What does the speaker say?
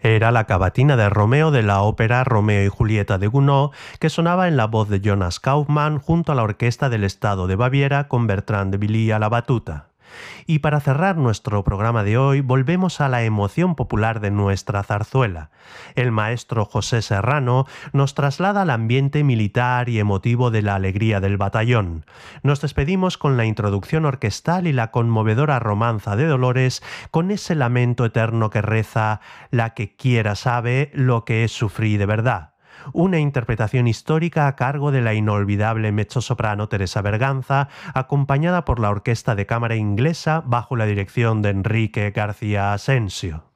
Era la cavatina de Romeo de la ópera Romeo y Julieta de Gounod, que sonaba en la voz de Jonas Kaufmann junto a la orquesta del Estado de Baviera con Bertrand de Billy a la batuta. Y para cerrar nuestro programa de hoy, volvemos a la emoción popular de nuestra zarzuela. El maestro José Serrano nos traslada al ambiente militar y emotivo de la alegría del batallón. Nos despedimos con la introducción orquestal y la conmovedora romanza de Dolores, con ese lamento eterno que reza: la que quiera sabe lo que es sufrir de verdad. Una interpretación histórica a cargo de la inolvidable mezzosoprano Teresa Berganza, acompañada por la Orquesta de Cámara Inglesa bajo la dirección de Enrique García Asensio.